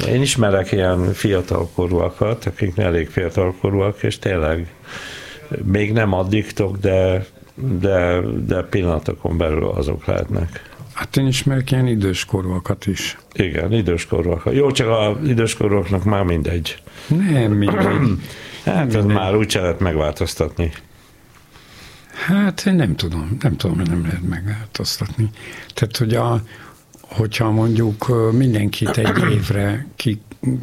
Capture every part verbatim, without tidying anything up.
Én ismerek ilyen fiatalkorúakat, akik elég fiatalkorúak, és tényleg még nem addiktok, de, de, de pillanatokon belül azok lehetnek. Hát én ismerek ilyen időskorúakat is. Igen, időskorúak. Jó, csak az időskorúaknak már mindegy. Nem mindegy. Hát ez már úgy se lehet megváltoztatni. Hát én nem tudom, nem tudom, hogy nem lehet megváltoztatni. Tehát, hogy a, hogyha mondjuk mindenkit egy évre ki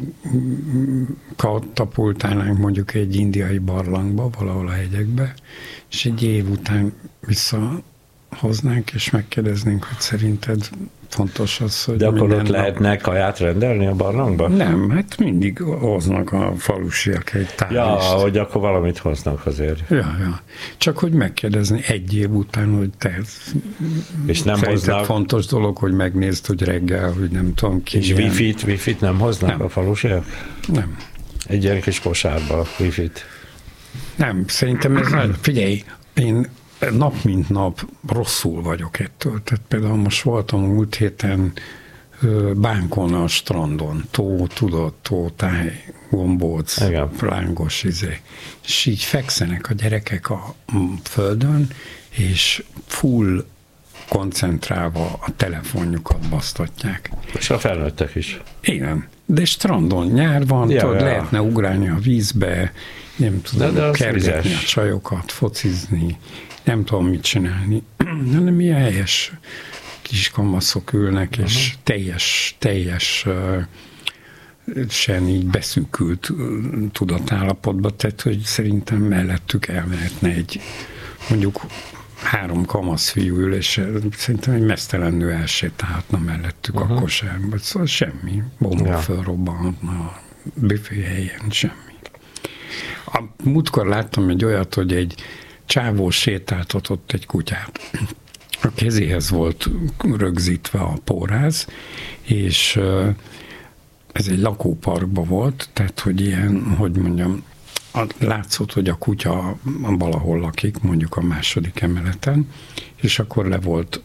katapultálnánk mondjuk egy indiai barlangba, valahol a hegyekbe, és egy év után visszahoznánk, és megkérdeznénk, hogy szerinted fontos az, hogy de akkor ott nap... lehetne kaját rendelni a barlangban? Nem, hát mindig hoznak a falusiak egy tálist. Ja, hogy akkor valamit hoznak azért. Ja, ja. Csak hogy megkérdezni egy év után, hogy te és nem hoznak... fontos dolog, hogy megnézd, hogy reggel, hogy nem tudom ki. És ilyen... wifi-t, wifi-t nem hoznak nem. a falusiak? Nem. Egy ilyen kis kosárba wifi-t? Nem, szerintem ez nagy... Figyelj, én nap mint nap rosszul vagyok ettől. Tehát például most voltam múlt héten Bánkon a strandon, tó, tudod, tó, táj, gombóc, lángos izé. És így fekszenek a gyerekek a földön, és full koncentrálva a telefonjukat basztatják. És a felnőttek is. Igen, de strandon nyár van, ja, tudod, ja. lehetne ugrálni a vízbe, nem tudom, de de kergetni a csajokat, focizni, nem tudom mit csinálni, hanem ilyen helyes kis kamaszok ülnek, uh-huh. és teljes, teljes uh, sen így beszűkült uh, tudatállapotba, tehát, hogy szerintem mellettük elmehetne egy, mondjuk három kamasz fiú ül, és szerintem egy mesztelenül elsétálhatna mellettük uh-huh. akkor sem, vagy szóval semmi, bomba ja. fölrobbanhatna a büfé helyen, semmi. A múltkor láttam egy olyat, hogy egy csávó sétáltatott egy kutyát. A kezéhez volt rögzítve a póráz, és ez egy lakóparkban volt, tehát, hogy ilyen, hogy mondjam, látszott, hogy a kutya valahol lakik, mondjuk a második emeleten, és akkor le volt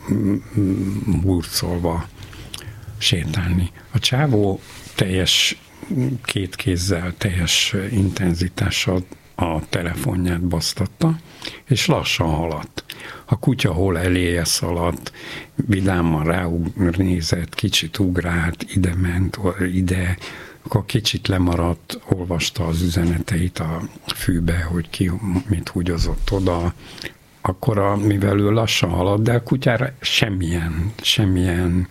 hurcolva sétálni. A csávó teljes két kézzel, teljes intenzitással a telefonját basztatta, és lassan haladt. A kutya hol eléje szaladt, vidáman ránézett, kicsit ugrált, ide ment, ide, akkor kicsit lemaradt, olvasta az üzeneteit a fűbe, hogy ki mit húgyozott oda, akkor a, mivel ő lassan haladt, de a kutyára semmilyen, semmilyen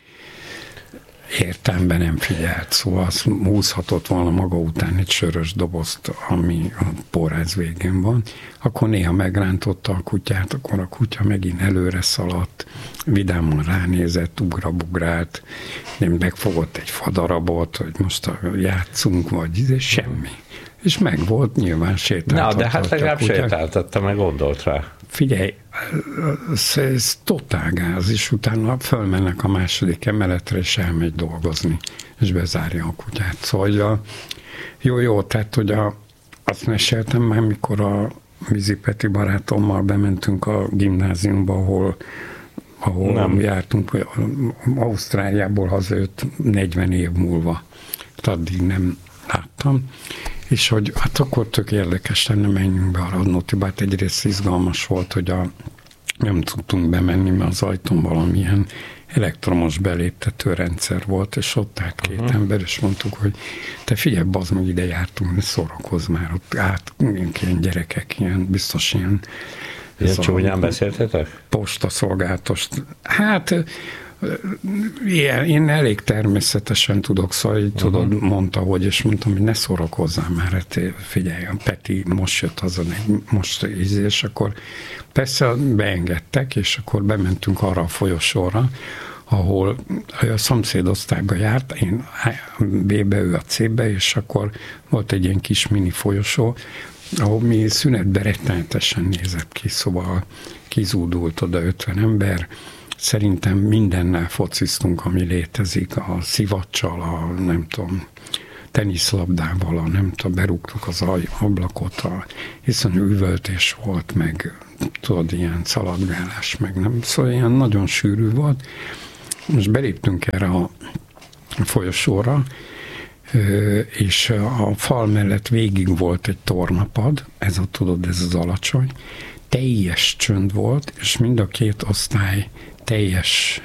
értelemben nem figyelt, szóval az húzhatott volna maga után egy sörös dobozt, ami a póráz végén van, akkor néha megrántotta a kutyát, akkor a kutya megint előre szaladt, vidáman ránézett, ugrabugrált, nem megfogott egy fadarabot, hogy most játszunk, vagy semmi. És meg volt, nyilván sétáltatta. Na, de hát legalább sétáltatta, meg gondolt rá. Figyelj, ez, ez totál gáz, és utána fölmennek a második emeletre, és elmegy dolgozni, és bezárja a kutyát. Szóval a, jó, jó, tehát, hogy a, azt meséltem már, mikor a Vizi Peti barátommal bementünk a gimnáziumba, ahol, ahol nem jártunk, Ausztráliából hazajött negyven év múlva. Addig nem láttam. És hogy hát akkor tök érdekes lenne, menjünk be a Radnótibát. Egyrészt izgalmas volt, hogy a, nem tudtunk bemenni, mert az ajtón valamilyen elektromos beléptető rendszer volt, és ott állt két uh-huh. ember, és mondtuk, hogy te figyelj, bazd meg, ide jártunk, szórakozz már, ott át ilyen gyerekek, ilyen biztos ilyen... Ilyen csúnyán beszéltetek? Postaszolgáltost. Hát... Ilyen, én elég természetesen tudok, szóval így uh-huh. tudod, mondta, hogy, és mondtam, hogy ne szórakozzál már, hát figyelj, a Peti most jött azon, most íz, és akkor persze beengedtek, és akkor bementünk arra a folyosóra, ahol a szomszédosztályba járt, én B-be, ő a C-be, és akkor volt egy ilyen kis mini folyosó, ahol mi szünetben rettenetesen nézett ki, szóval kizúdult oda ötven ember, szerintem mindennel fociztunk, ami létezik, a szivacsal, a nem tudom, teniszlabdával, a nem tudom, berúgtuk az ablakot, a, hiszen üvöltés volt, meg tudod, ilyen szaladgálás, meg nem, szóval ilyen nagyon sűrű volt. Most beléptünk erre a folyosóra, és a fal mellett végig volt egy tornapad, ez a tudod, ez az alacsony, teljes csönd volt, és mind a két osztály teljes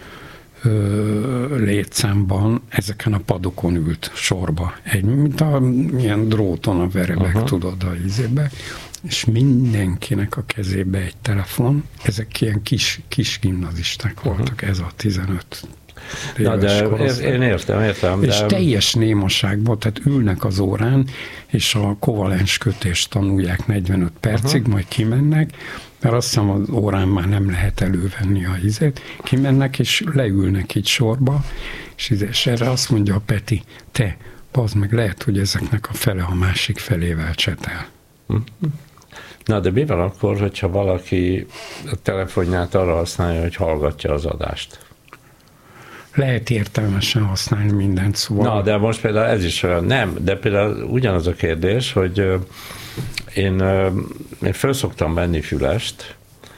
ö, létszámban ezeken a padokon ült sorba. Egy, mint a milyen dróton a verebek, uh-huh. tudod, a izébe, és mindenkinek a kezébe egy telefon, ezek ilyen kis, kis gimnazisták voltak, uh-huh. ez a tizenöt Na, de én értem, értem. És de... teljes némaságban, tehát ülnek az órán, és a kovalens kötést tanulják negyvenöt percig, uh-huh. majd kimennek, mert azt hiszem az órán már nem lehet elővenni a hizet, kimennek, és leülnek itt sorba, és, és erre azt mondja a Peti, te, bazd meg, lehet, hogy ezeknek a fele a másik felével csetel. Uh-huh. Na, de mi van akkor, hogyha valaki a telefonját arra használja, hogy hallgatja az adást? Lehet értelmesen használni mindent, szóval. Na, de most például ez is olyan, nem, de például ugyanaz a kérdés, hogy én, én föl szoktam venni fülest,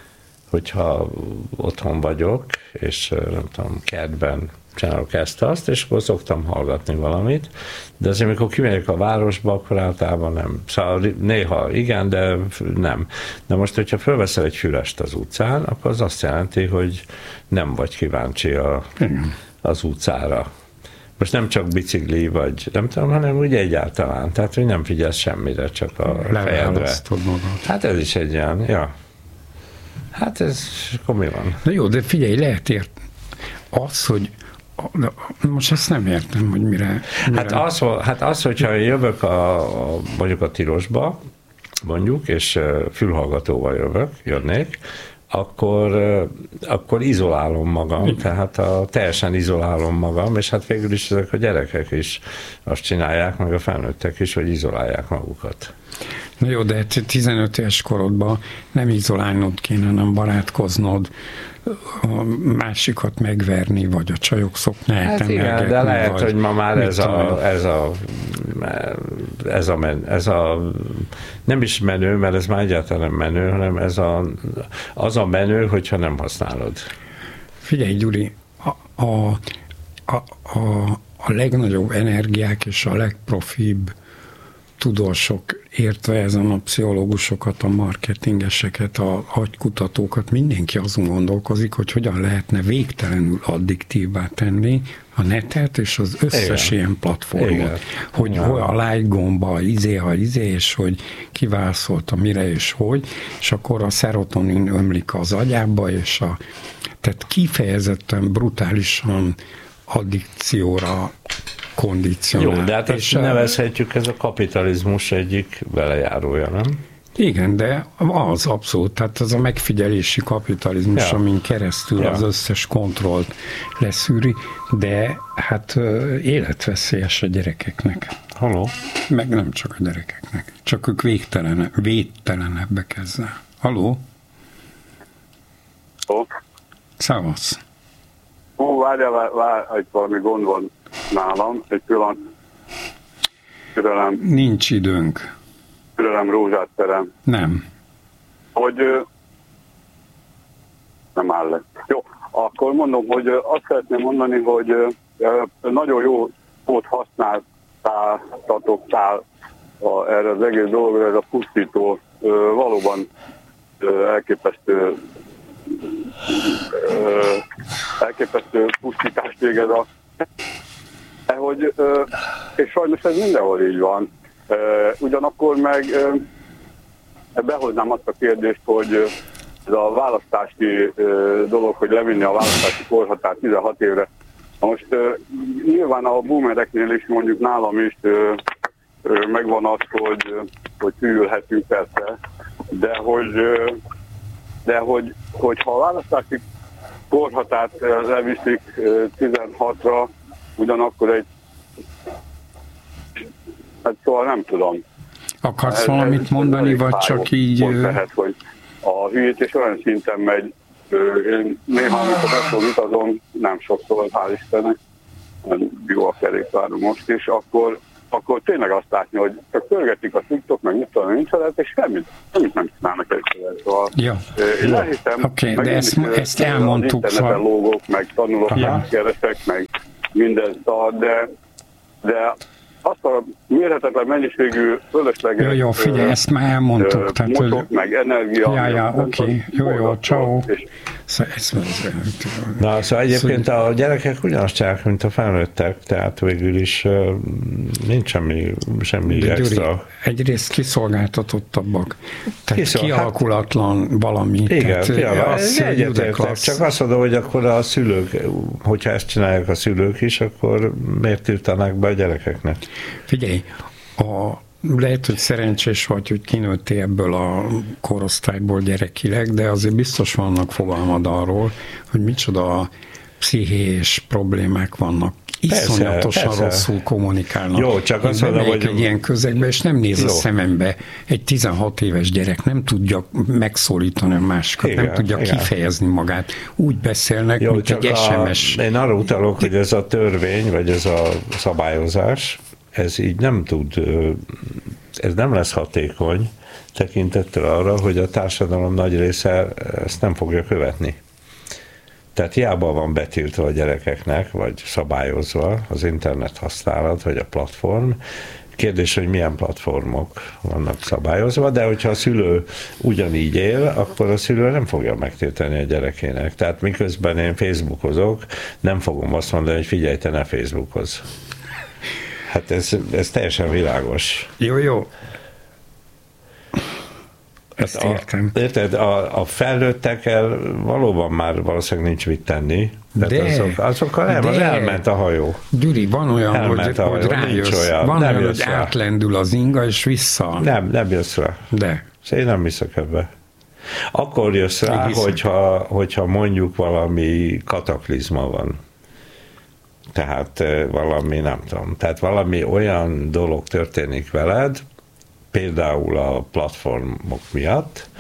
hogyha otthon vagyok, és nem tudom, kertben csinálok ezt-azt, és akkor szoktam hallgatni valamit, de azért, amikor kimegyek a városba, akkor általában nem. Szóval néha igen, de nem. De most, hogyha fölveszel egy fülest az utcán, akkor az azt jelenti, hogy nem vagy kíváncsi a, az utcára. Most nem csak bicikli, vagy nem tudom, hanem úgy egyáltalán. Tehát, hogy nem figyelsz semmire, csak a fejedre. Hát ez is egy ilyen, ja. Hát ez, akkor mi van? Na jó, de figyelj, lehet ért az, hogy most ezt nem értem, hogy mire... mire... Hát, az, hát az, hogyha jövök a, a, mondjuk a Tilosba, mondjuk, és fülhallgatóval jövök, jönnék, akkor, akkor izolálom magam, igen. Tehát a, teljesen izolálom magam, és hát végül is ezek a gyerekek is azt csinálják, meg a felnőttek is, hogy izolálják magukat. Na jó, de tizenöt éves korodban nem izolálnod kéne, hanem barátkoznod, a másikat megverni, vagy a csajok szoknyáját hát igen, de lehet, vagy, hogy ma már ez a, ez a, ez a, men, ez a nem is menő, mert ez már egyáltalán menő, hanem ez a, az a menő, hogyha nem használod. Figyelj, Gyuri, a, a, a, a, a legnagyobb energiák és a legprofibb tudósok, értve ezen a pszichológusokat, a marketingeseket, a agykutatókat, mindenki azon gondolkozik, hogy hogyan lehetne végtelenül addiktívvá tenni a netet és az összes igen. ilyen platformot. Igen. Hogy ja. hol a like gomba, izé, ha izé, és hogy kiválaszolta mire és hogy, és akkor a szerotonin ömlik az agyába, és a, tehát kifejezetten brutálisan addikcióra kondicionál. Jó, de hát ezt nevezhetjük, ez a kapitalizmus egyik velejárója, nem? Igen, de az abszolút, tehát az a megfigyelési kapitalizmus, ja. amin keresztül ja. az összes kontrollt leszűri, de hát életveszélyes a gyerekeknek. Halló? Meg nem csak a gyerekeknek, csak ők végtelen, védtelenebbek ezzel. Halló? Halló? Szavasz. Ó, várjál, várjál, hogy valami gond van nálam, egy pillanat. Türelem. Nincs időnk. Türelem, rózsát terem. Nem. Hogy nem áll le. Jó, akkor mondom, hogy azt szeretném mondani, hogy nagyon jó szót használtatok erre az egész dologra, ez a pusztító, valóban elképesztő elképesztő pusztítást végez a hogy, és sajnos ez mindenhol így van. Ugyanakkor meg behoznám azt a kérdést, hogy ez a választási dolog, hogy levinni a választási korhatárt tizenhat évre. Most nyilván a boomereknél is, mondjuk nálam is megvan az, hogy, hogy hűlhetünk persze, de hogy, de hogy, hogyha a választási korhatárt leviszik tizenhatra, ugyanakkor egy, hát szóval nem tudom. Akarsz ez, valamit ez, mondani, ez vagy csak így... Most lehet, hogy a hülyítés olyan szinten megy, én néha, amikor beszól utazom, nem sokszor, hál' Istennek, jó a kerékpárom most is, akkor, akkor tényleg azt látni, hogy csak pörgetik a TikTok, meg mit tudom, nincs felett, és semmit, semmit nem csinálnak egyszerűen. Szóval ja. én elhiszem, okay, de ezt, ezt elmondtuk. Az interneten lógok, meg tanulok, meg keresek, meg mindezt, de, de azt a mérhetetlen mennyiségű fölösleges... Jó, jó, figyelj, ezt már elmondtuk. Tehát, motok, hogy... meg energia... Ja, ja, oké, okay. Jó, jó, ciao. Na, szóval egyébként a gyerekek ugyanazt csinálják, mint a felnőttek, tehát végül is nincs semmi, semmi de extra. Gyuri, egyrészt kiszolgáltatottabbak, tehát Kiszol, kialakulatlan hát, valami. Igen, egyetértek, csak azt mondom, hogy akkor a szülők, hogyha ezt csinálják a szülők is, akkor miért tiltanák be a gyerekeknek? Figyelj, a lehet, hogy szerencsés vagy, hogy kinőttél ebből a korosztályból gyerekileg, de azért biztos vannak fogalmad arról, hogy micsoda pszichés problémák vannak. Iszonyatosan persze, persze. rosszul kommunikálnak. Jó, csak Én azt mondom, hogy... egy ilyen közegbe, és nem néz jó. a szemembe. Egy tizenhat éves gyerek nem tudja megszólítani a másikat, igen, nem tudja igen. kifejezni magát. Úgy beszélnek, jó, mint egy es em es. A, én arra utalok, hogy ez a törvény, vagy ez a szabályozás, ez így nem tud, ez nem lesz hatékony tekintettel arra, hogy a társadalom nagy része ezt nem fogja követni. Tehát hiába van betiltva a gyerekeknek, vagy szabályozva az internet használat, vagy a platform. Kérdés, hogy milyen platformok vannak szabályozva, de hogyha a szülő ugyanígy él, akkor a szülő nem fogja megtiltani a gyerekének. Tehát miközben én Facebookozok, nem fogom azt mondani, hogy figyelj, te ne Facebookozz. Hát ez, ez teljesen világos. Jó, jó. Ezt értem. A, érted, a, a felnőttekkel valóban már valószínűleg nincs mit tenni. De, azok, azokkal nem, de, az elment a hajó. Gyuri, van olyan, elment hogy, hogy rájössz, olyan, van olyan, hogy rá. átlendül az inga, és vissza. Nem, nem jössz rá. De. Én nem hiszek ebbe. Akkor jössz rá, hogyha, hogyha mondjuk valami kataklizma van. Tehát valami, nem tudom, tehát valami olyan dolog történik veled, például a platformok miatt,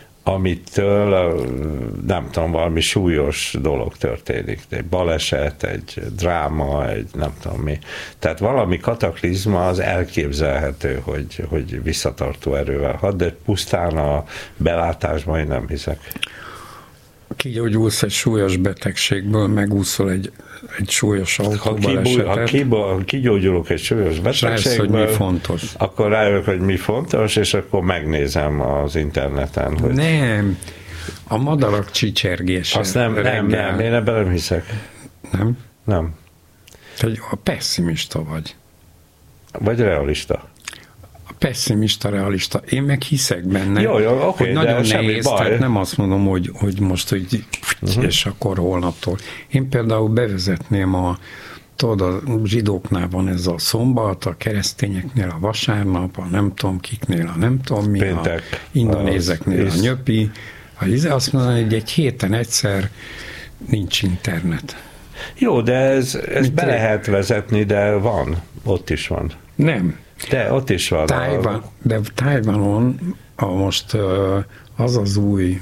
amitől nem tudom, valami súlyos dolog történik. Egy baleset, egy dráma, egy nem tudom mi. Tehát valami kataklizma az elképzelhető, hogy, hogy visszatartó erővel hat, de pusztán a belátásban én nem hiszek. Kigyógyulsz egy súlyos betegségből, megúszol egy, egy súlyos autóbalesetet. Ha kigyógyulok egy súlyos betegségből, hogy mi fontos. Akkor rájövök, hogy mi fontos, és akkor megnézem az interneten. Hogy... Nem, a madarak csicsergése. Azt nem, nem, nem, én ebben nem hiszek. Nem? Nem. Te a pessimista vagy. Vagy realista. Pessimista, realista. Én meg hiszek benne, jó, jó, okay, hogy nagyon nehéz, tehát nem azt mondom, hogy, hogy most, hogy uh-huh. és akkor holnaptól. Én például bevezetném a, tudod, a zsidóknál van ez a szombat, a keresztényeknél a vasárnap, a nem tudom kiknél a nem tudom mi, péntek, a indonézeknél a nyöpi, azt mondani, hogy egy héten egyszer nincs internet. Jó, de ez, ez be lehet vezetni, de van, ott is van. Nem. De ott is van. Tájvan, a... De Tájvanon a most az az új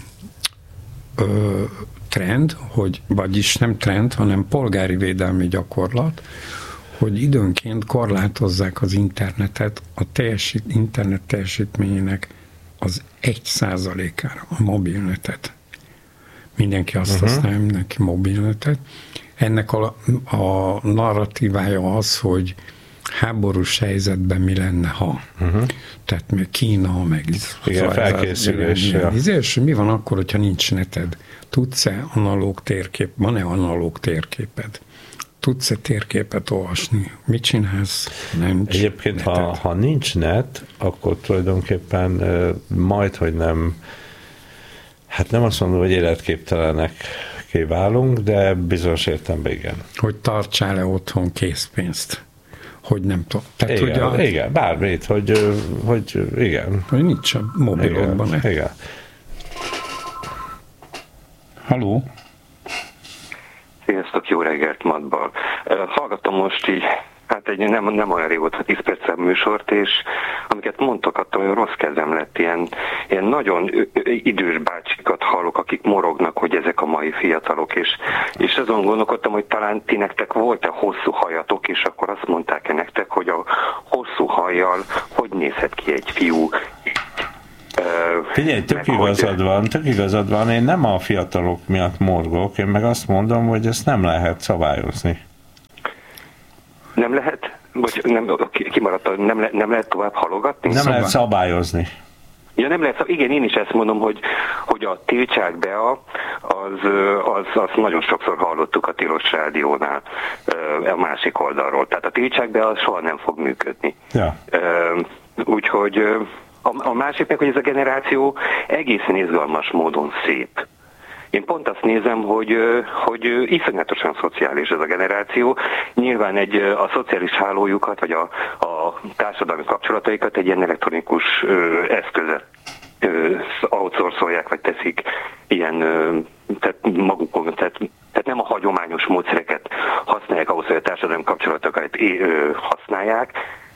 ö, trend, hogy, vagyis nem trend, hanem polgári védelmi gyakorlat, hogy időnként korlátozzák az internetet, a teljesít, internet teljesítményének az egy százalékára, a mobilnetet. Mindenki azt uh-huh. használja, mindenki mobilnetet. Ennek a, a narratívája az, hogy háborús helyzetben mi lenne, ha. Uh-huh. Tehát még Kína, meg igen, felkészülés. Ja. És mi van akkor, hogyha nincs neted? Tudsz-e analóg térkép? Van-e analóg térképed? Tudsz-e térképet olvasni? Mit csinálsz? Nincs Egyébként, ha, ha nincs net, akkor tulajdonképpen majd, hogy nem, hát nem azt mondom, hogy életképtelenek kiválunk, de bizonyos értelemben igen. Hogy tartsál-e otthon készpénzt? Hogy nem tudom. Tehát, igen, hogy a, igen, bármit, hogy, hogy igen. Hogy nincs a mobilodban. Igen, igen. Halló? Sziasztok, jó reggelt, Matbal. Hallgattam most így, hát egy nem, nem olyan régóta tíz percebb műsort, és amiket mondtok, attól olyan rossz kezem lett, ilyen, ilyen nagyon idős bácsikat hallok, akik morognak, hogy ezek a mai fiatalok, és, és azon gondolkodtam, hogy talán ti nektek volt-e hosszú hajatok, és akkor azt mondták-e nektek, hogy a hosszú hajjal hogy nézhet ki egy fiú. Figyelj, tök igazad van, tök igazad van, én nem a fiatalok miatt morgok, én meg azt mondom, hogy ezt nem lehet szabályozni. Nem lehet, vagy nem, kimaradt, nem, le, nem lehet tovább halogatni? Nem Szabály. lehet szabályozni. Ja, nem lehet, igen, én is ezt mondom, hogy, hogy a tiltsák be a, az, az, az nagyon sokszor hallottuk a Tilos Rádiónál a másik oldalról. Tehát a tiltsák be az soha nem fog működni. Ja. Úgyhogy a, a másik meg, hogy ez a generáció egészen izgalmas módon szép. Én pont azt nézem, hogy, hogy iszonyatosan szociális ez a generáció. Nyilván egy, a szociális hálójukat, vagy a, a társadalmi kapcsolataikat egy ilyen elektronikus ö, eszközet outsourcolják, vagy teszik ilyen, ö, tehát magukon, tehát, tehát nem a hagyományos módszereket használják ahhoz, hogy a társadalmi kapcsolatokat ö, használják.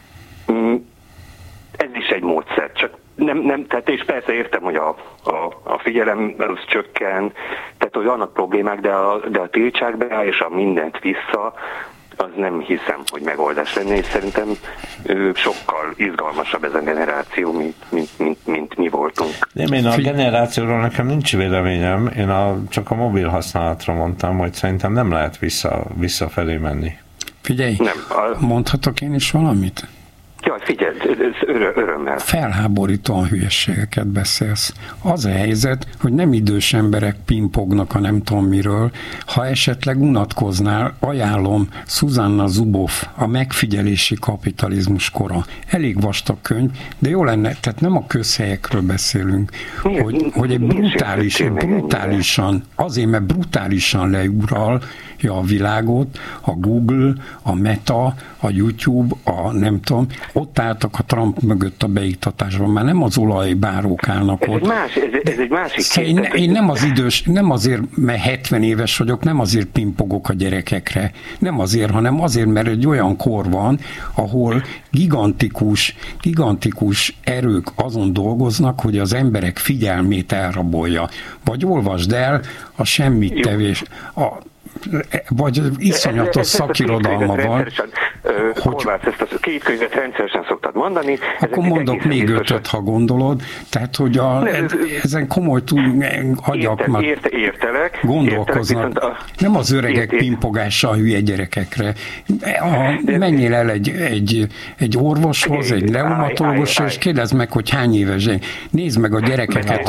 Ez is egy módszer, csak nem, nem, tehát és persze értem, hogy a, a, a figyelem az csökken, tehát hogy vannak problémák, de a, de a tiltsák be és a mindent vissza, az nem hiszem, hogy megoldás lenne, és szerintem ő, sokkal izgalmasabb ez a generáció, mint, mint, mint, mint mi voltunk. Nem, én a generációról nekem nincs véleményem, én a, csak a mobil használatra mondtam, hogy szerintem nem lehet vissza, visszafelé menni. Figyelj, nem, a... mondhatok én is valamit? Jaj, figyelj, örö, örömmel. Felháborítóan hülyességeket beszélsz. Az a helyzet, hogy nem idős emberek pimpognak a nem tudom miről. Ha esetleg unatkoznál, ajánlom Szuzanna Zuboff, a megfigyelési kapitalizmus kora. Elég vastag könyv, de jó lenne, tehát nem a közhelyekről beszélünk, mi, hogy, mi, hogy egy brutális, brutálisan, azért, mert brutálisan leuralja a világot, a Google, a Meta, a YouTube, a nem tudom, ott álltak a Trump mögött a beiktatásban, már nem az olajbárók állnak ez ott. Egy más, ez, ez egy másik én, én nem az idős, nem azért, mert hetven éves vagyok, nem azért pimpogok a gyerekekre, nem azért, hanem azért, mert egy olyan kor van, ahol gigantikus, gigantikus erők azon dolgoznak, hogy az emberek figyelmét elrabolja. Vagy olvasd el a semmit tevés, a vagy iszonyatos szakirodalma van. Horváth, ezt a két könyvet rendszeresen szoktad mondani. Akkor mondok még ötöt, ha gondolod. Tehát, hogy a, ne, ez, ezen komoly túl agyak érte, értelek, gondolkoznak. Értelek, a, nem az öregek ért, pimpogással hülye gyerekekre. A, menjél el egy, egy, egy orvoshoz, egy reumatológushoz, és kérdezd meg, hogy hány éves. Nézd meg a gyerekeket.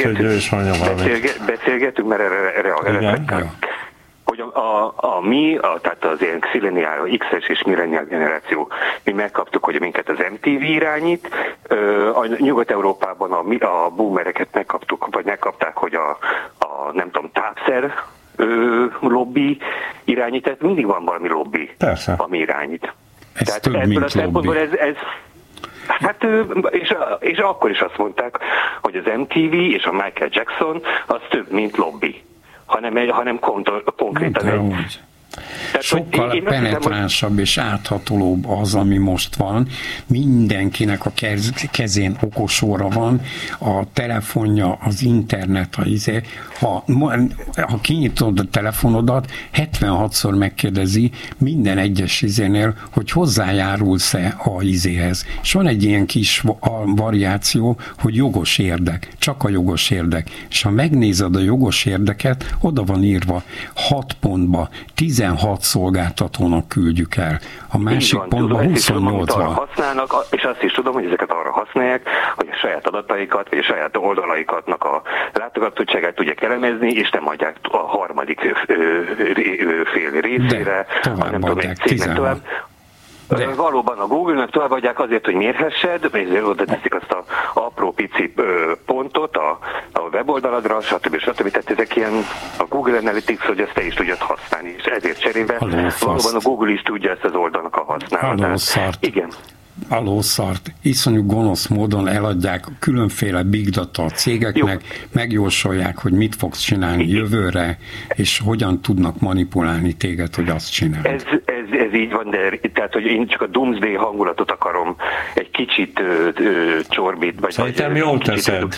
Beszélgetünk, mert erre hogy a, a, a mi, a, tehát az ilyen xillennial, X-es és millennial generáció, mi megkaptuk, hogy minket az em té vé irányít, a Nyugat-Európában a, a boomereket megkaptuk, vagy megkapták, hogy a, a nem tudom, tápszer lobby irányít, tehát mindig van valami lobby, Persze. ami irányít. Ez tehát több, ebből a szempontból ez, ez hát, és, és akkor is azt mondták, hogy az em té vé és a Michael Jackson az több, mint lobby. hanem, hanem konkrétan egy... Tehát, sokkal én, én penetránsabb hiszem, és áthatolóbb az, ami most van. Mindenkinek a kezén okos óra van, a telefonja, az internet, a izé. Ha, ha kinyitod a telefonodat, hetvenhatszor megkérdezi minden egyes izénél, hogy hozzájárulsz-e a izéhez. És van egy ilyen kis variáció, hogy jogos érdek, csak a jogos érdek. És ha megnézed a jogos érdeket, oda van írva hat pontba, tizenhat szolgáltatónak küldjük el. A másik van, pontban huszonnyolcban. Használnak, és azt is tudom, hogy ezeket arra használják, hogy a saját adataikat, vagy a saját oldalaikatnak a látogatottságát tudják elemezni, és nem adják a harmadik ö, ö, fél részére, hanem tudom, egy cégnek tovább. De. Valóban a Google-nek továbbadják azért, hogy mérhessed, és oda teszik azt a apró pici pontot a, a weboldaladra, stb. stb. Tehát ezek ilyen a Google Analytics, hogy ezt te is tudjad használni, és ezért cserébe valóban a Google is tudja ezt az oldalnak a használatát. Igen. Alószart, iszonyú gonosz módon eladják különféle big data cégeknek, jó. Megjósolják, hogy mit fogsz csinálni így. Jövőre, és hogyan tudnak manipulálni téged, hogy azt csinálj. Ez, ez, ez így van, de tehát, hogy én csak a doomsday hangulatot akarom egy kicsit ö, ö, csorbít. Vagy szerintem jól teszed.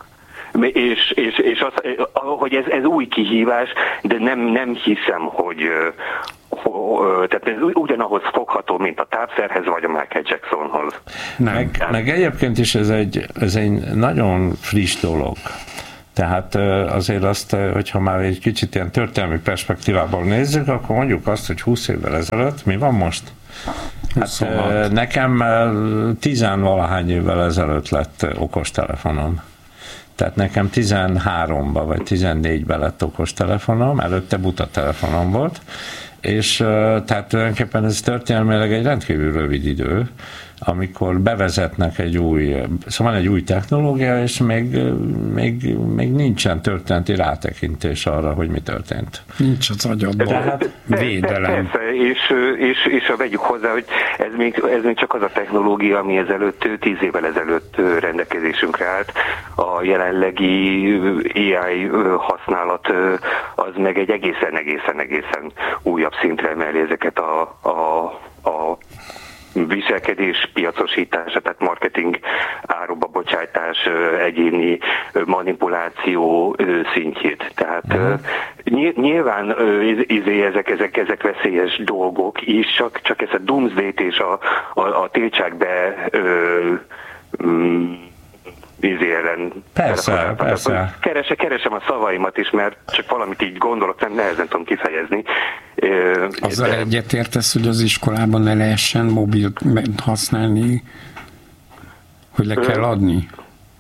És, és, és az, hogy ez, ez új kihívás, de nem, nem hiszem, hogy tehát ez ugyanahoz fogható, mint a tápszerhez, vagy a Michael Jacksonhoz. Meg, meg egyébként is ez egy, ez egy nagyon friss dolog. Tehát azért azt, hogyha már egy kicsit ilyen történelmi perspektívában nézzük, akkor mondjuk azt, hogy húsz évvel ezelőtt mi van most? Hát, nekem tizenvalahány évvel ezelőtt lett okostelefonom. Tehát nekem tizenháromban vagy tizennégyben lett okostelefonom, előtte buta telefonom volt, és tehát tulajdonképpen ez történelmileg egy rendkívül rövid idő, amikor bevezetnek egy új, szóval egy új technológia, és még, még, még nincsen történeti rátekintés arra, hogy mi történt. Nincs az agyadban Tehát, védelem. Persze, és, és, és vegyük hozzá, hogy ez még, ez még csak az a technológia, ami ezelőtt, tíz évvel ezelőtt rendelkezésünkre állt. A jelenlegi á i használat az meg egy egészen, egészen, egészen újabb szintre emeli ezeket a, a, a viselkedés piacosítása, tehát marketing áruba bocsátás, egyéni manipuláció szintjét. Tehát uh-huh. nyilván ezek, ezek, ezek veszélyes dolgok is, csak, csak ez a doomsday-t és a, a, a tiltsák be vízi ellen. Persze, persze. Kerese, keresem a szavaimat is, mert csak valamit így gondolok, nem nehezen tudom kifejezni. Azzal de... egyetértesz, hogy az iskolában ne lehessen mobilt használni, hogy le kell adni?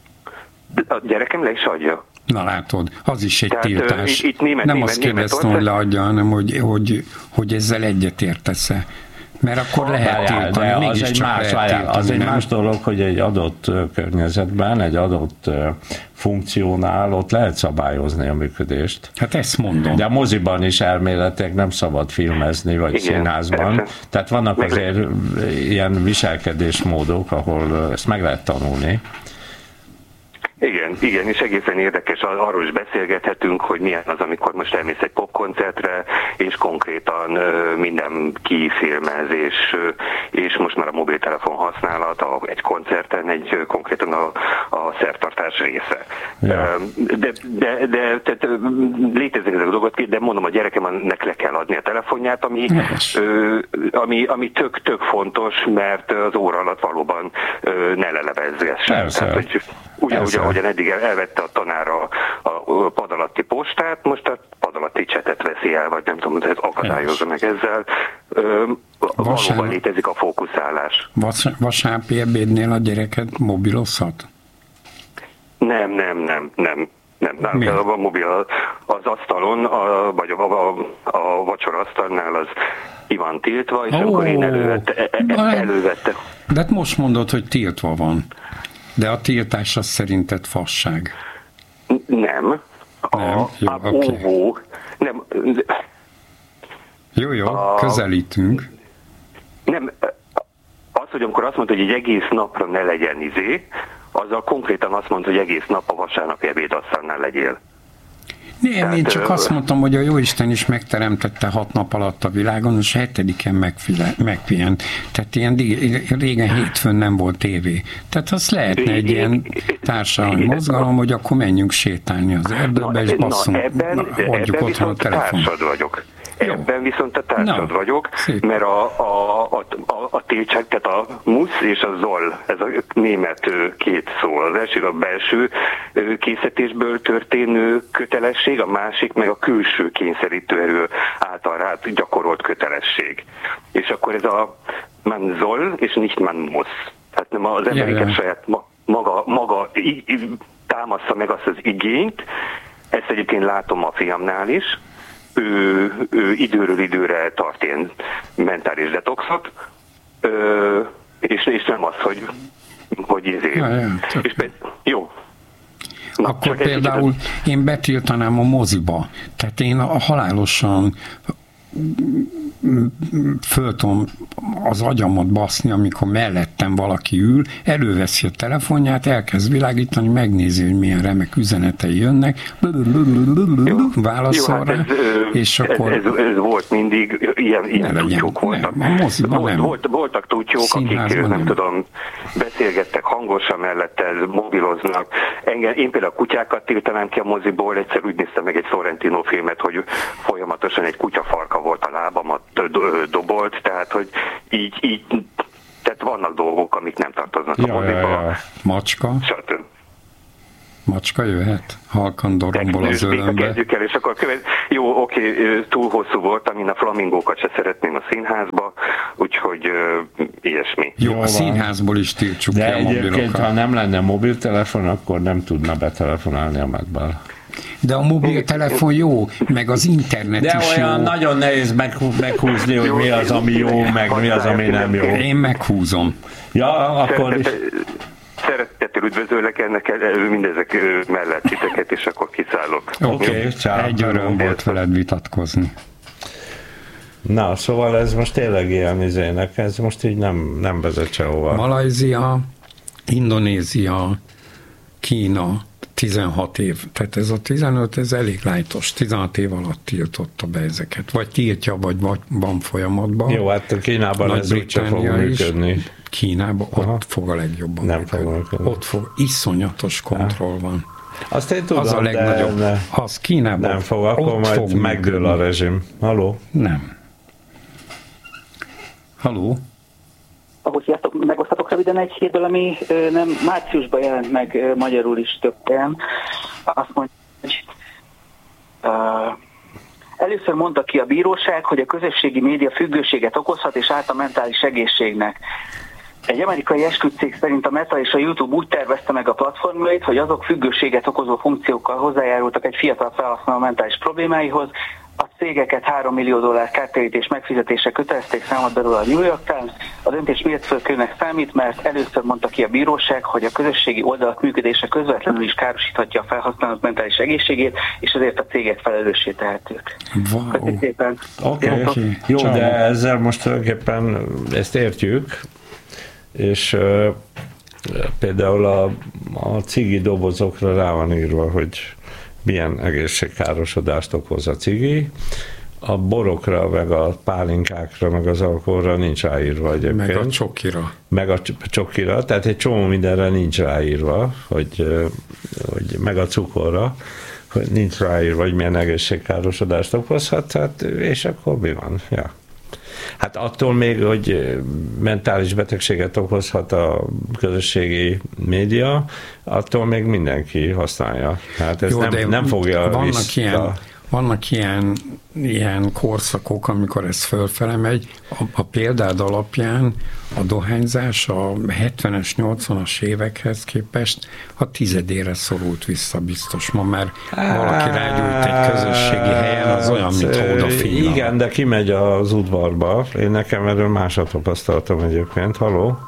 A gyerekem le is adja. Na látod, az is egy Tehát, tiltás. Itt német, nem német, azt kérdeztem, hogy leadja, hanem hogy, hogy, hogy ezzel egyetértesz-e. Mert akkor lehet tiltani, de mégis az egy csak más, lehet tiltani, az egy nem? más dolog, hogy egy adott környezetben, egy adott funkciónál ott lehet szabályozni a működést. Hát ezt mondom. De a moziban is elméletileg nem szabad filmezni, vagy igen, színházban. Persze. Tehát vannak meg azért le... ilyen viselkedésmódok, ahol ezt meg lehet tanulni. Igen, igen, és egészen érdekes, arról is beszélgethetünk, hogy milyen az, amikor most elmész egy popkoncertre, és konkrétan minden kifilmez, és, és most már a mobiltelefon használata egy koncerten egy konkrétan a, a szertartás része. Ja. De, de, de tehát létezik ezek a dolgok, de mondom, a gyerekemnek le kell adni a telefonját, ami, ami, ami tök, tök fontos, mert az óra alatt valóban ne lelevezgessen. Tehát, hogy ugyanúgy, ahogyan eddig elvette a tanár a, a pad alatti postát, most a pad alatti csetet veszi el, vagy nem tudom, ez akadályozza meg ezzel. Ö, valóban létezik a fókuszálás. Vas, vasárnapi ebédnél a gyereket mobilozhat? Nem, nem, nem, nem. Nem, nálunk a mobil az asztalon, a, vagy a, a, a vacsorasztalnál az ki van tiltva, és oh, akkor én elővette, elővette. De hát most mondod, hogy tiltva van. De a tiltás az szerinted fasság? Nem. A, nem? Jó, a okay. óvó. Nem. Jó, jó, a, közelítünk. Nem. Az, hogy amikor azt mondta, hogy egy egész napra ne legyen izé, azzal konkrétan azt mondta, hogy egész nap a vasárnapi ebédasztalnál legyél. Nem, Tehát, én csak ö... azt mondtam, hogy a Jóisten is megteremtette hat nap alatt a világon, és hetediken megpihent. Tehát ilyen régen hétfőn nem volt tévé. Tehát az lehetne egy ilyen társadalmi mozgalom, hogy akkor menjünk sétálni az erdőbe, és basszunk, hagyjuk otthon a telefon. vagyok. Ebben viszont a társad no, vagyok, szép. Mert a, a, a, a, a tiltság, tehát a musz és a zoll, ez a német két szó. Az első a belső készítésből történő kötelesség, a másik meg a külső kényszerítő erő által rá gyakorolt kötelesség. És akkor ez a man soll és nicht man muss. Tehát nem az embereket saját maga, maga támaszza meg azt az igényt, ezt egyébként látom a fiamnál is, Ő, ő időről időre tart ilyen mentális detoxot, ö, és, és nem az, hogy hogy ezért. Ja, ja, és be, jó. Na, akkor például egy... én betiltanám a moziba. Tehát én a halálosan föl tudom az agyamat baszni, amikor mellettem valaki ül, előveszi a telefonját, elkezd világítani, megnézi, hogy milyen remek üzenetei jönnek, válaszol rá, hát és akkor... Ez, ez, ez volt mindig, ilyen, ilyen tudjók voltak. Nem, a moziban volt, nem. Volt, voltak tudjók, akik nem, nem tudom, beszélgettek hangosan mellette, mobiloznak. Engem, én például a kutyákat tiltanám ki a moziból, egyszer úgy néztem meg egy Sorrentino filmet, hogy folyamatosan egy kutyafarka volt a lábamat dobolt, tehát hogy így, így tehát vannak dolgok, amik nem tartoznak ja, a moziba. Ja, ja. Macska? Stb. Macska jöhet? Halkan dorombol az ölömbe. Kezdjük el, és akkor követ... Jó, oké, túl hosszú volt, amin a flamingókat se szeretném a színházba, úgyhogy uh, ilyesmi. Jó, Jó a színházból is tiltsuk ki a mobilokat. De egyébként, ha nem lenne mobiltelefon, akkor nem tudna betelefonálni a Mac-ből. De a mobiltelefon jó, meg az internet de is jó. De olyan nagyon nehéz meg, meghúzni, hogy mi az, ami jó, meg mi az, ami nem jó. Én meghúzom. Ja, akkor is... Szeretettel üdvözöllek ennek mindezek mellett titeket, és akkor kiszállok. Oké, okay, egy öröm volt veled vitatkozni. Na, szóval ez most tényleg ilyen izének, ez most így nem, nem vezet sehova. Malajzia, Indonézia, Kína, tizenhat év. Tehát ez a tizenöt, ez elég lájtos. tizenhat év alatt tiltotta be ezeket. Vagy tiltja, vagy van folyamatban. Jó, hát Kínában ez úgyse fog működni. Kínában Aha. ott fog a legjobban. Nem fog működni. Ott fog, iszonyatos kontroll van. Azt én tudom, az a legnagyobb. De az Kínában nem fog, akkor majd fog megdől a rezsim. Haló? Nem. Haló? Ahogy sziasztok, megosztatok röviden egy hétből, ami ö, nem márciusban jelent meg ö, magyarul is több helyen. Azt mondja, hogy ö, először mondta ki a bíróság, hogy a közösségi média függőséget okozhat és árt a mentális egészségnek. Egy amerikai esküdtcég szerint a Meta és a YouTube úgy tervezte meg a platformjait, hogy azok függőséget okozó funkciókkal hozzájárultak egy fiatal felhasználó mentális problémáihoz. A cégeket három millió dollár kártérítés megfizetése kötelezték, számolt belőle a New York Times. A döntés miért fölkörnek számít, mert először mondta ki a bíróság, hogy a közösségi oldalak működése közvetlenül is károsíthatja a felhasználók mentális egészségét, és ezért a cégek felelőssé tehetők. Wow. Oké, okay. okay. Jó, Csau. De ezzel most tulajdonképpen ezt értjük, és uh, például a, a cigi dobozokra rá van írva, hogy milyen egészségkárosodást okoz a cigi. A borokra, meg a pálinkákra, meg az alkoholra nincs ráírva egyébként. Meg a csokira. Meg a csokira, tehát egy csomó mindenre nincs ráírva, hogy, hogy meg a cukorra, hogy nincs ráírva, hogy milyen egészségkárosodást okozhat, hát, és akkor mi van? Ja. Hát attól még, hogy mentális betegséget okozhat a közösségi média, attól még mindenki használja. Hát ez Jó, nem, nem fogja vannak vissza. Ilyen, vannak ilyen, ilyen korszakok, amikor ez fölfele megy. A, a példád alapján a dohányzás a hetvenes, nyolcvanas évekhez képest a tizedére szorult vissza biztos. Ma már valaki rágyújt egy közösségi helyen, az olyan, mint odafigyel. Igen, de kimegy az udvarba. Én nekem erről más a tapasztalatom egyébként. Haló?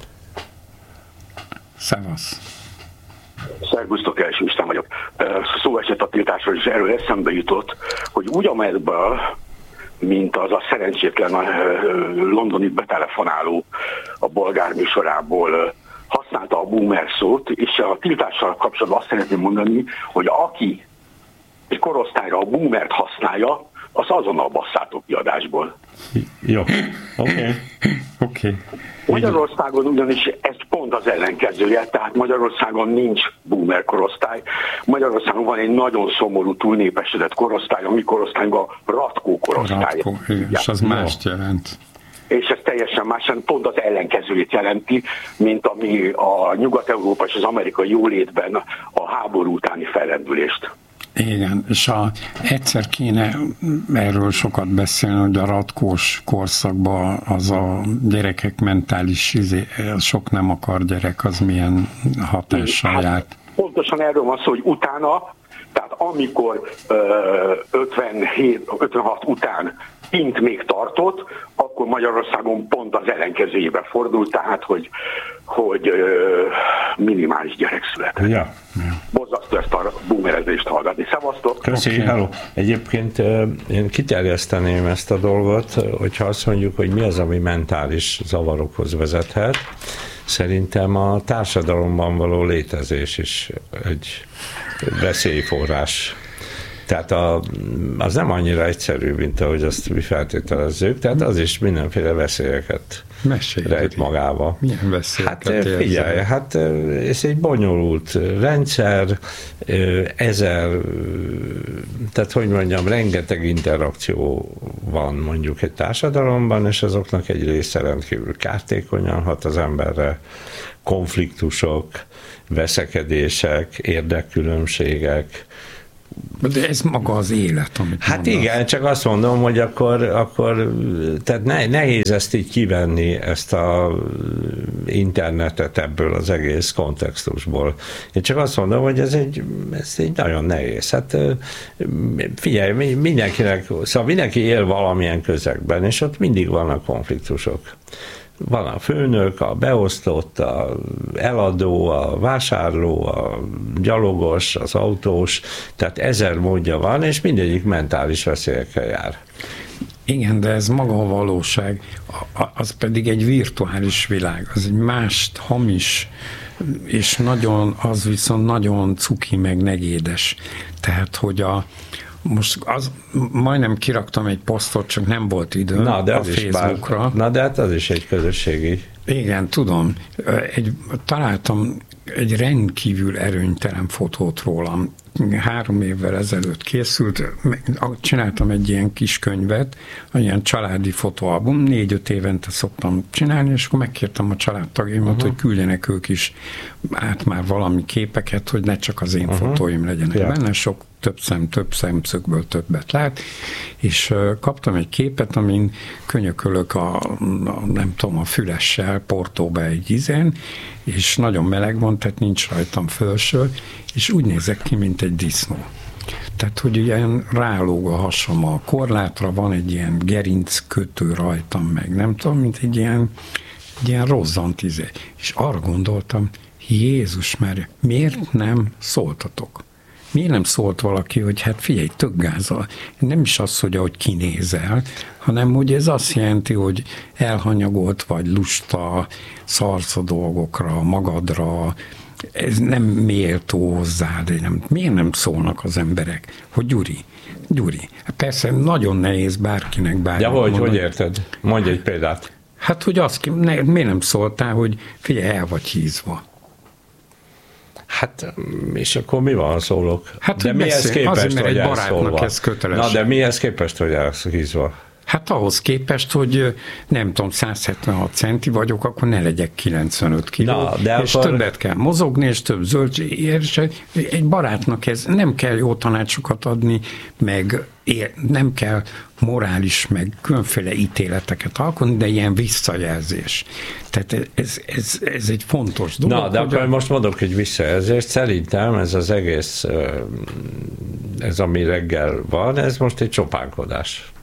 Szevasz. Szervusztok, első István vagyok. Szó esett a tiltásról, és erről eszembe jutott, hogy úgy a medből, mint az a szerencsétlen a londoni betelefonáló a bolgár műsorából használta a boomer szót, és a tiltással kapcsolatban azt szeretném mondani, hogy aki egy korosztályra a boomert használja, az azonnal basszátok kiadásból. Jó, oké. Okay. Okay. Magyarországon ugyanis ez pont az ellenkezője, tehát Magyarországon nincs boomer korosztály. Magyarországon van egy nagyon szomorú, túlnépesedett korosztály, a mi korosztályban a ratkó korosztály. Ratkó, és az mást jelent. És ez teljesen más, pont az ellenkezőjét jelenti, mint ami a Nyugat-Európa és az amerikai jólétben a háború utáni fellendülést. Igen, és a, egyszer kéne erről sokat beszélni, hogy a ratkós korszakban az a gyerekek mentális, sok nem akar gyerek, az milyen hatással járt. Pontosan erről van szó, hogy utána, tehát amikor ötvenhét, ötvenhat után int még tartott, akkor Magyarországon pont az ellenkezőjébe fordult, tehát hogy, hogy minimális gyerek született. Ja. Borzasztó ezt a boomerezést hallgatni. Szevasztok! Köszi, okay. Hello. Egyébként én kiterjeszteném ezt a dolgot, hogyha azt mondjuk, hogy mi az, ami mentális zavarokhoz vezethet. Szerintem a társadalomban való létezés is egy veszélyforrás. Tehát a, az nem annyira egyszerű, mint ahogy azt mi feltételezzük, tehát az is mindenféle veszélyeket Mesélj, rejt magába. Milyen veszélyeket Hát figyelj, érzel? hát ez egy bonyolult rendszer, ezer, tehát hogy mondjam, rengeteg interakció van mondjuk egy társadalomban, és azoknak egy része rendkívül kártékonyan hat az emberre, konfliktusok, veszekedések, érdekkülönbségek. De ez maga az élet, amit Hát mondasz. Igen, csak azt mondom, hogy akkor, akkor tehát ne, nehéz ezt így kivenni, ezt a internetet ebből az egész kontextusból. Én csak azt mondom, hogy ez egy, ez egy nagyon nehéz. Hát figyelj, mindenkinek, szóval mindenki él valamilyen közegben, és ott mindig vannak konfliktusok. Van a főnök, a beosztott, a eladó, a vásárló, a gyalogos, az autós, tehát ezer módja van, és mindegyik mentális veszélyekkel jár. Igen, de ez maga a valóság, az pedig egy virtuális világ, az egy más, hamis, és nagyon, az viszont nagyon cuki, meg negédes. Tehát, hogy a most az, majdnem kiraktam egy posztot, csak nem volt idő na, de a Facebookra. Bár, na de hát az is egy közösségi. Igen, tudom. Egy, találtam egy rendkívül erőnytelen fotót rólam. Három évvel ezelőtt készült, csináltam egy ilyen kis könyvet, ilyen családi fotóalbum, négy-öt évente szoktam csinálni, és akkor megkértem a családtagjaimat, uh-huh. hogy küldjenek ők is át már valami képeket, hogy ne csak az én uh-huh. fotóim legyenek ja. benne, sok több szem, több szemszögből többet lát, és uh, kaptam egy képet, amin könyökölök a, a nem tudom, a fülessel Portóba egy ízen, és nagyon meleg van, tehát nincs rajtam fölső, és úgy nézek ki, mint egy disznó. Tehát, hogy ilyen rálóg a hasam a korlátra, van egy ilyen gerinc kötő rajtam meg, nem tudom, mint egy ilyen, egy ilyen rozzant izé. És arra gondoltam, Jézus Mária, miért nem szóltatok? Miért nem szólt valaki, hogy hát figyelj, tök gázzal. Nem is az, hogy ahogy kinézel, hanem hogy ez azt jelenti, hogy elhanyagolt vagy lusta, szarsz a dolgokra, magadra, ez nem méltó hozzád. Nem. Miért nem szólnak az emberek, hogy Gyuri, Gyuri, persze nagyon nehéz bárkinek bárki. De hogy, hogy érted? Mondj egy példát. Hát, hogy azt, ne, miért nem szóltál, hogy figyelj, el vagy hízva. Hát, és akkor mi van, szólok? Hát, de mihez képest, azért, mert hogy egy barátnak ez köteles. Na, de mihez képest, hogy elhízva? Hát ahhoz képest, hogy nem tudom, száz hetvenhat centi vagyok, akkor ne legyek kilencvenöt kiló, Na, de és akkor... többet kell mozogni, és több zöldség, és egy barátnak ez nem kell jó tanácsokat adni, meg nem kell morális, meg különféle ítéleteket alkotni, de ilyen visszajelzés. Tehát ez, ez, ez egy fontos dolog. Na, de akkor a... most mondok egy visszajelzést. Szerintem ez az egész, ez ami reggel van, ez most egy csopánkodás.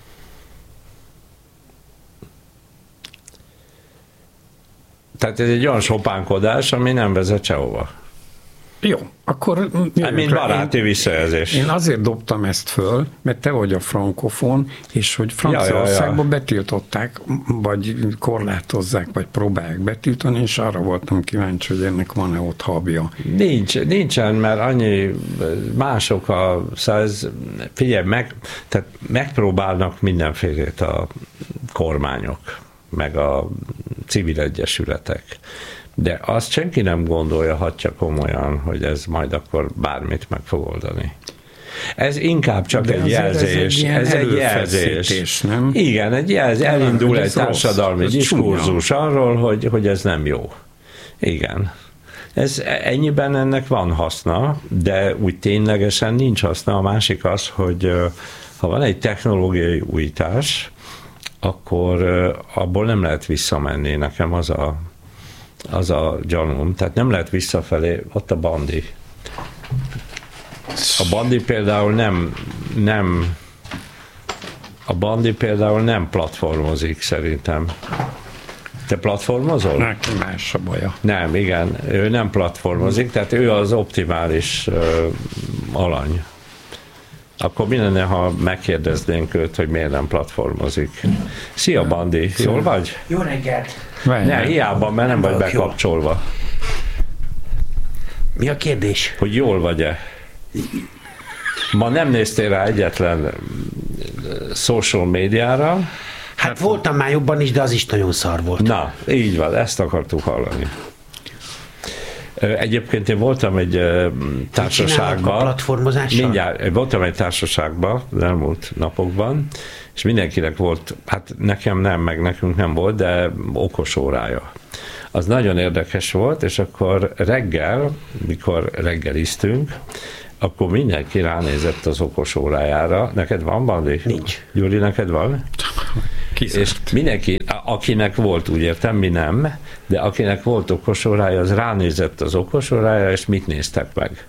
Tehát ez egy olyan sopánkodás, ami nem vezet sehova. Jó, akkor... Hát, mint baráti én, visszajelzés. Én azért dobtam ezt föl, mert te vagy a frankofon, és hogy Franciaországban ja, ja, ja. betiltották, vagy korlátozzák, vagy próbálják betiltani, és arra voltam kíváncsi, hogy ennek van-e ott habja. Nincs, nincsen, mert annyi mások a... Szóval ez, figyelj, meg, tehát megpróbálnak mindenfélét a kormányok, meg a civil egyesületek. De azt senki nem gondolja, hatja komolyan, hogy ez majd akkor bármit meg fog oldani. Ez inkább csak de egy jelzés. Ez egy, ez egy jelzés. Nem? Igen, egy jelzés. Elindul egy társadalmi diskurzus arról, hogy, hogy ez nem jó. Igen. Ez, ennyiben ennek van haszna, de úgy ténylegesen nincs haszna. A másik az, hogy ha van egy technológiai újítás, akkor abból nem lehet visszamenni. Nekem az a, az a gyanúm. Tehát nem lehet visszafelé, ott a Bandi. A Bandi például nem, nem a Bandi például nem platformozik szerintem. Te platformozol? Neki más a baja. Nem, igen, ő nem platformozik, tehát ő az optimális uh, alany. Akkor mi lenne, ha megkérdeznénk őt, hogy miért nem platformozik? Szia, Bandi, jól vagy? Jó reggelt! Ne, hiába, mert nem, nem vagy bekapcsolva. Jól. Mi a kérdés? Hogy jól vagy-e? Ma nem néztél rá egyetlen social médiára. Hát, hát voltam már jobban is, de az is nagyon szar volt. Na, így van, ezt akartuk hallani. Egyébként én voltam egy társaságban. Platformozással? Mindjárt, voltam egy társaságban az elmúlt napokban, és mindenkinek volt, hát nekem nem, meg nekünk nem volt, de okos órája. Az nagyon érdekes volt, és akkor reggel, mikor reggeliztünk, akkor mindenki ránézett az okos órájára. Neked van, Bandi? Nincs. Gyuri, neked van? Kizárt. És mindenki, akinek volt, úgy értem, mi nem, de akinek volt okos órája, az ránézett az okos órájára, és mit néztek meg?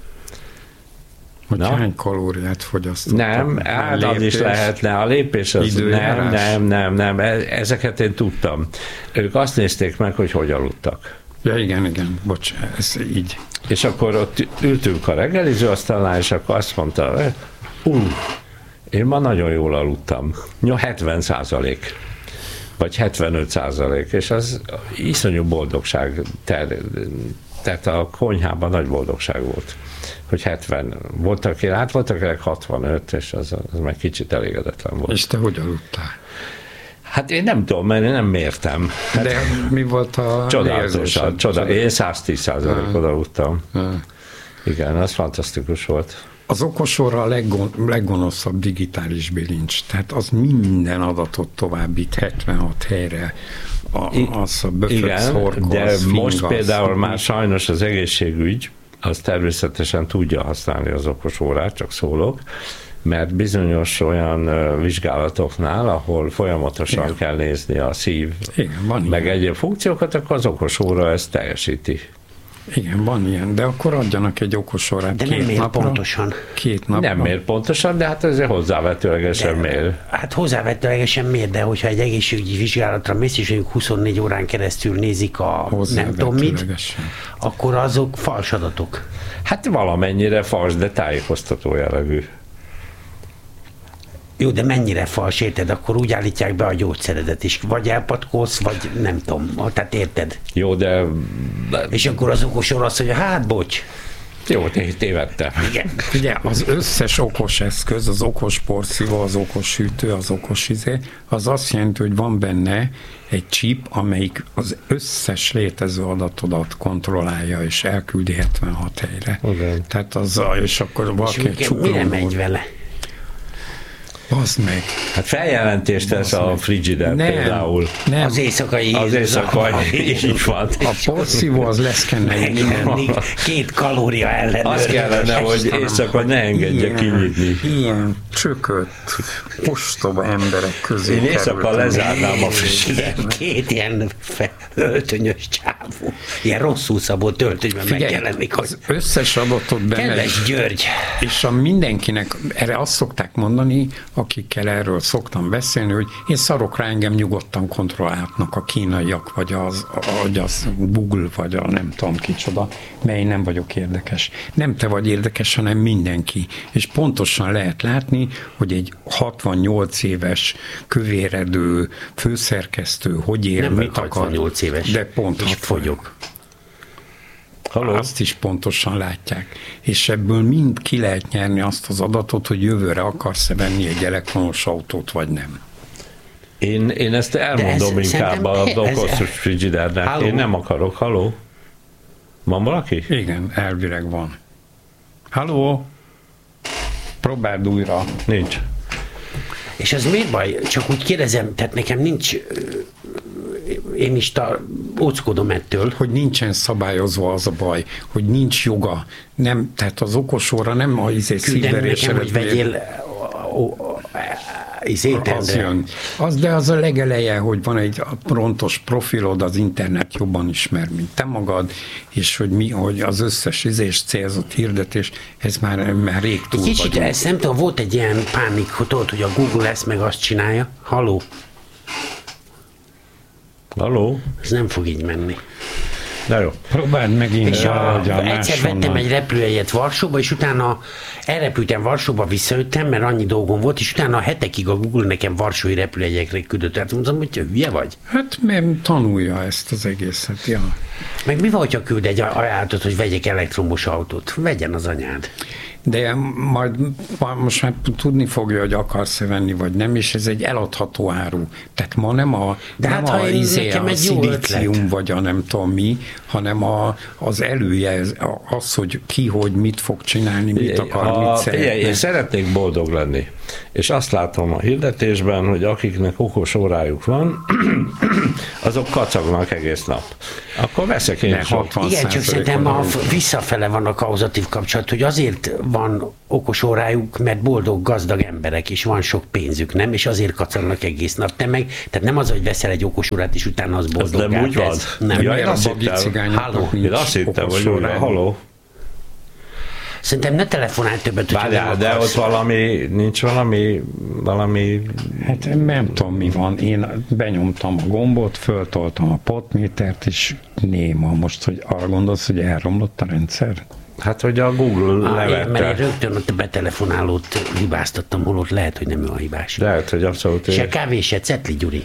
Hogy Na? hány kalóriát fogyasztottak? Nem, hát az is lehetne. A lépés az nem, nem, nem, nem. Ezeket én tudtam. Ők azt nézték meg, hogy hogy aludtak. Ja, igen, igen, bocs, ez így. És akkor ott ültünk a reggeliző asztalnál, és akkor azt mondta, ú, én ma nagyon jól aludtam. hetven százalék, vagy hetvenöt százalék, és az iszonyú boldogság, ter, tehát a konyhában nagy boldogság volt, hogy hetven. Voltak, hát voltak akinek hatvanöt, és az, az meg kicsit elégedetlen volt. És te hogy aludtál? Hát én nem tudom, mert én nem mértem. Hát de mi volt a csodálatosan, csodál. Én száztíz százalékot aludtam. Igen, az fantasztikus volt. Az okosóra a leggon, leggonoszabb digitális bilincs, tehát az minden adatot továbbít hetvenhat helyre. A, az a böföt, igen, szorgalsz, de fingasz, most például fingasz. már sajnos az egészségügy, az természetesen tudja használni az okosórát, csak szólok, mert bizonyos olyan vizsgálatoknál, ahol folyamatosan igen. kell nézni a szív, igen, van meg ilyen. Egyéb funkciókat, akkor az okosóra ezt teljesíti. Igen, van ilyen, de akkor adjanak egy okosórát de két nem mér napra. pontosan. Két napra. Nem mér pontosan, de hát ezért hozzávetőlegesen de, mér. Hát hozzávetőlegesen mér, de hogyha egy egészségügyi vizsgálatra mész, és mondjuk huszonnégy órán keresztül nézik a nem tudom mit, akkor azok fals adatok. Hát valamennyire fals, de tájékoztató jellegű. Jó, de mennyire fals, érted? Akkor úgy állítják be a gyógyszeredet is. Vagy elpatkolsz, vagy nem tudom. Tehát érted? Jó, de... És akkor az okosor azt mondja, hát bocs. Jó, tévedtem. Igen. Ugye az összes okos eszköz, az okos porszívó, az okos hűtő, az okos izé, az azt jelenti, hogy van benne egy chip, amelyik az összes létező adatodat kontrollálja, és elküldi hetvenhat helyre. Okay. Tehát az, és akkor valaki egy csuklóból... Mire megy vele? Bazd meg. Hát feljelentést tesz a Frigider nem, például. Nem. Az éjszakai. Az éjszakai, így van. A porszívó az leszkennelni. Két kalória ellenőr. Az kellene, hogy éjszaka ne engedje kinyitni. Ilyen csökött, ostoba emberek közé én éjszaka lezárnám a Frigidert. Két ilyen öltönyös csávó. Ilyen rosszul szabott öltönyben megjelenik. Az összes adatot bemegy. Kedves György. És a mindenkinek, erre azt szokták mondani, akikkel erről szoktam beszélni, hogy én szarok rá, engem nyugodtan kontrollálhatnak a kínaiak, vagy az, vagy az Google, vagy a nem tudom kicsoda, mert én nem vagyok érdekes. Nem te vagy érdekes, hanem mindenki. És pontosan lehet látni, hogy egy hatvannyolc éves kövéredő főszerkesztő hogy él, nem mit akar. hatvannyolc éves. De pont és fogyok. Halló? Azt is pontosan látják. És ebből mind ki lehet nyerni azt az adatot, hogy jövőre akarsz-e venni egy elektromos autót, vagy nem. Én, én ezt elmondom ez, inkább az okos Frigidernek. Én nem akarok. Halló? Van valaki? Igen, elvileg van. Halló? Próbáld újra. Nincs. És ez miért baj? Csak úgy kérdezem, tehát nekem nincs... Én is ta, óckodom ettől. Hogy nincsen szabályozva az a baj, hogy nincs joga. Nem, tehát az okosóra nem a izé szívverésre. Hogy vegyél az jön. Az, de az a legeleje, hogy van egy rontos profilod, az internet jobban ismer, mint te magad, és hogy mi, hogy az összes izés célzott hirdetés, ez már, már rég túl kicsit vagyunk. Ezt nem tudom, volt egy ilyen pánik, hogy a Google ezt meg azt csinálja. Halló? Halló? Ez nem fog így menni. De jó. Próbáld megint. És a, a, egyszer vettem egy repülőjegyet Varsóba, és utána elrepültem Varsóba, visszajöttem, mert annyi dolgom volt, és utána hetekig a Google nekem varsói repülőjegyekre küldött. Tehát mondtam, hogy te hülye vagy? Hát mert tanulja ezt az egészet, ja. Meg mi van, hogyha küld egy ajánlatot, hogy vegyek elektromos autót? Vegyen az anyád. De majd most már tudni fogja, hogy akarsz-e venni, vagy nem, és ez egy eladható áru. Tehát ma nem a, De nem hát, a, izé, a szilícium, vagy a nem tudom mi, hanem a, az elője, az, hogy ki, hogy mit fog csinálni, mit akar, a, mit szeretne. Én szeretnék boldog lenni. És azt látom a hirdetésben, hogy akiknek okos órájuk van, azok kacagnak egész nap. Akkor veszek én hatvan Igen, csak szerintem a visszafele van a kauzatív kapcsolat, hogy azért van okos órájuk, mert boldog, gazdag emberek, és van sok pénzük, nem? És azért kacagnak egész nap. Te meg, tehát nem az, hogy veszel egy okos órát, és utána az boldog. Ez nem úgy van. Nem. Ja, én azt hittem, én azt hittem, hogy úgy van. Halló. Szerintem ne telefonálj többet, hogy Várjál, de ott valami, nincs valami, valami... Hát nem tudom, mi van. Én benyomtam a gombot, föltoltam a potmétert, és néma. Most, hogy arra gondolsz, hogy elromlott a rendszer? Hát, hogy a Google ah, levette. Én, mert én rögtön ott a betelefonálót hibáztattam, holott lehet, hogy nem ő a hibás. Lehet, hogy abszolút... Se kávé, se cetli, Gyuri.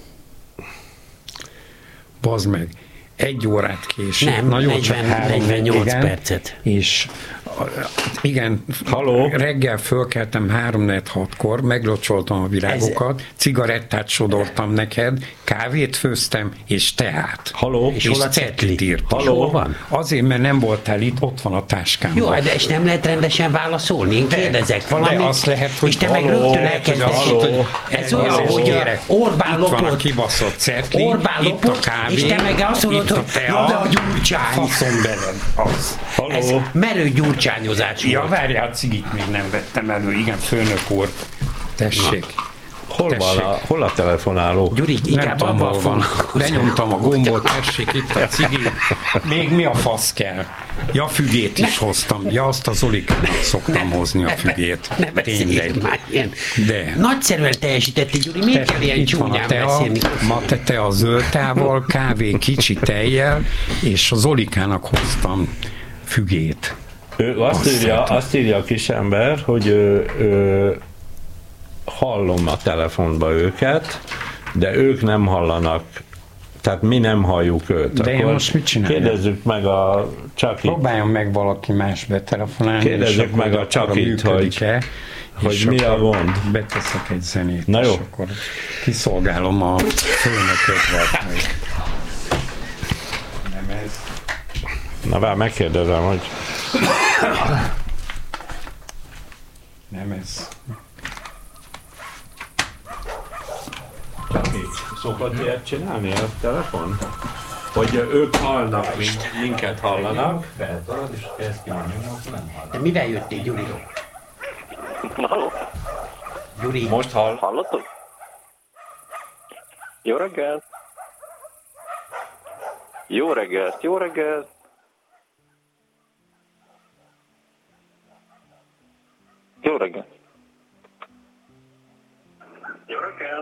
Bazd meg. Egy órát késik. Nem, nagyon negyven, negyvennyolc igen, percet. És igen, Halló? Reggel fölkeltem három negyven hatkor, meglocsoltam a virágokat, Ez... cigarettát sodortam neked, kávét főztem, és teát. Halló? És, és hol a cetlit írtam. Halló? Van? Azért, mert nem voltál itt, ott van a táskámban. Jó, de és nem lehet rendesen válaszolni? Én kérdezek valamit. De azt lehet, hogy... És te meg rögtön elkezdesz. Ez olyan, hogy Orbán lopott. Itt van a kibaszott cetli, Orbán itt a kávé, és te meg azt mondod, hogy jó, de a gyurcsány. Faszom beled. Az. Ez merő gyurcsányozás volt. Ja, várjál, a cigit még nem vettem elő. Igen, főnök úr. Tessék. Na. Hol van a, hol a telefonáló? Gyuri, inkább abban van. Lenyomtam a gombot, tessék, itt a cigi. Még mi a fasz kell? Ja, fügét is hoztam. Ja, azt a Zolikának szoktam hozni a fügét. Ne beszéljél már ilyen. De. Nagyszerűen teljesítettél, Gyuri. Miért kell ilyen csúnyán beszélni? Ma te, te a zöldtával, kávé kicsi tejjel, és a Zolikának hoztam fügét. Ő azt, írja, azt írja a kisember, hogy ő, ő, hallom a telefonba őket, de ők nem hallanak, tehát mi nem halljuk őt. De én most mit csináljuk? Kérdezzük meg a Csakit. Próbáljon meg valaki más betelefonálni. Kérdezzük meg a Csakit, hogy, hogy mi a gond. Beteszek egy zenét, Na jó. És akkor kiszolgálom a főnököt. Vagy nem ez. Na vár, megkérdezem, hogy... Nem ez. Szokott ilyet csinálni a telefon? Hogy ők hallnak, mint minket hallanak. De mivel jöttél, Gyuri? Na, halló? Gyuri. Most hall. Hallottuk? Jó reggelt! Jó reggelt, jó reggelt! Jó reggelt! Jó reggelt!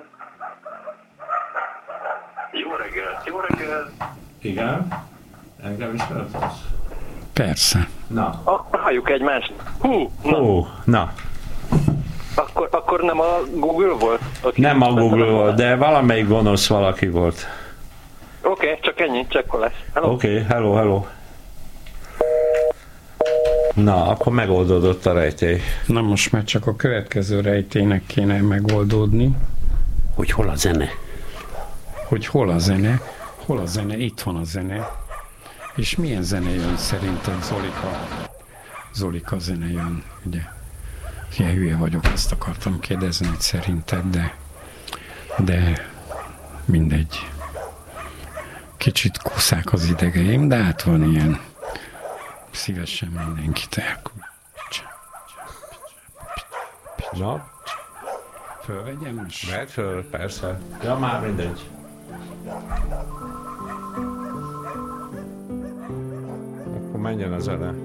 Jó reggelt, jó reggelt! Igen? Engem is hallhatsz? Persze. Na. Akkor halljuk egymást. Hú, na. Hú, na. Akkor, akkor nem a Google volt? Nem a Google volt, de valamelyik gonosz valaki volt. Oké, okay, csak ennyi, csekkolás. Oké, okay, hello, hello. Na, akkor megoldódott a rejtély. Na most már csak a következő rejtélynek kéne megoldódni. Hogy hol a zene? Hogy hol a zene? Hol a zene? Itt van a zene. És milyen zene jön szerinted, Zolika? Zolika zene jön, ugye? Ilyen hülye vagyok, ezt akartam kérdezni, hogy szerinted, de, de mindegy. Kicsit kuszák az idegeim, de hát van ilyen. Szívesen mindenkit elküld. Na? Fölvegyem most? Vedd föl, persze. Ja, már mindegy. Akkor menjen a zene.